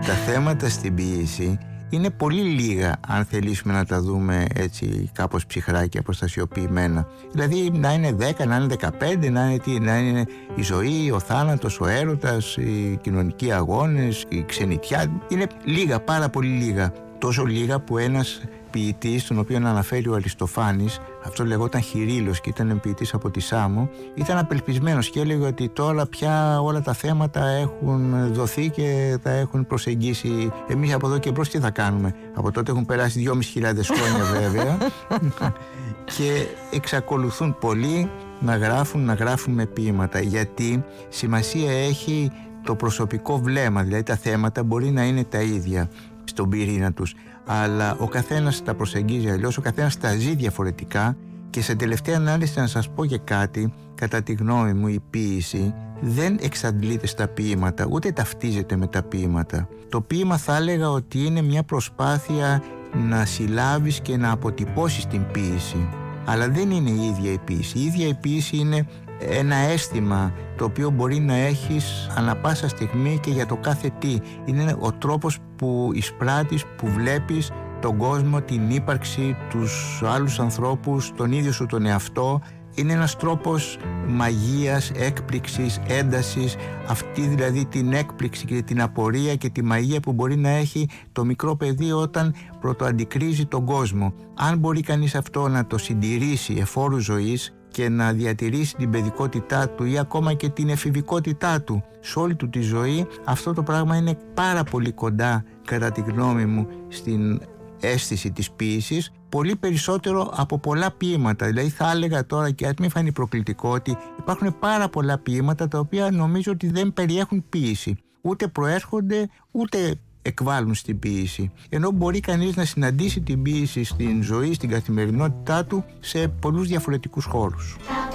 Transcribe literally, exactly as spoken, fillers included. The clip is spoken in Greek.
Τα θέματα στην ποίηση είναι πολύ λίγα, αν θελήσουμε να τα δούμε έτσι κάπως ψυχρά και αποστασιοποιημένα. Δηλαδή να είναι δέκα, να είναι δεκαπέντε, να είναι, τι, να είναι η ζωή, ο θάνατος, ο έρωτας, οι κοινωνικοί αγώνες, η ξενιτιά. Είναι λίγα, πάρα πολύ λίγα. Τόσο λίγα που ένας ποιητής, τον οποίο αναφέρει ο Αριστοφάνης, αυτό λεγόταν Χειρίλος και ήταν ποιητής από τη Σάμο, ήταν απελπισμένος και έλεγε ότι τώρα πια όλα τα θέματα έχουν δοθεί και τα έχουν προσεγγίσει. Εμείς από εδώ και μπρος τι θα κάνουμε? Από τότε έχουν περάσει δυόμισι χιλιάδες χρόνια βέβαια και εξακολουθούν πολλοί να γράφουν, να γράφουν με ποίηματα, γιατί σημασία έχει το προσωπικό βλέμμα, δηλαδή τα θέματα μπορεί να είναι τα ίδια στον πυρήνα τους, αλλά ο καθένας τα προσεγγίζει αλλιώς, ο καθένας τα ζει διαφορετικά και σε τελευταία ανάλυση να σας πω και κάτι, κατά τη γνώμη μου η ποίηση δεν εξαντλείται στα ποίηματα, ούτε ταυτίζεται με τα ποίηματα. Το ποίημα θα έλεγα ότι είναι μια προσπάθεια να συλλάβεις και να αποτυπώσεις την ποίηση, αλλά δεν είναι η ίδια η ποίηση. Η ίδια η ποίηση είναι ένα αίσθημα το οποίο μπορεί να έχεις ανά πάσα στιγμή και για το κάθε τι. Είναι ο τρόπος που εισπράττεις, που βλέπεις τον κόσμο, την ύπαρξη, τους άλλους ανθρώπους, τον ίδιο σου τον εαυτό. Είναι ένας τρόπος μαγείας, έκπληξης, έντασης, αυτή δηλαδή την έκπληξη και την απορία και τη μαγεία που μπορεί να έχει το μικρό παιδί όταν πρωτοαντικρίζει τον κόσμο. Αν μπορεί κανείς αυτό να το συντηρήσει εφόρου ζωής και να διατηρήσει την παιδικότητά του ή ακόμα και την εφηβικότητά του σε όλη του τη ζωή, αυτό το πράγμα είναι πάρα πολύ κοντά, κατά τη γνώμη μου, στην αίσθηση της ποίησης, πολύ περισσότερο από πολλά ποίηματα. Δηλαδή θα έλεγα τώρα, και ας μην φανεί προκλητικό, ότι υπάρχουν πάρα πολλά ποίηματα τα οποία νομίζω ότι δεν περιέχουν ποίηση. Ούτε προέρχονται, ούτε εκβάλλουν στην ποίηση. Ενώ μπορεί κανείς να συναντήσει την ποίηση στην ζωή, στην καθημερινότητά του, σε πολλούς διαφορετικούς χώρους.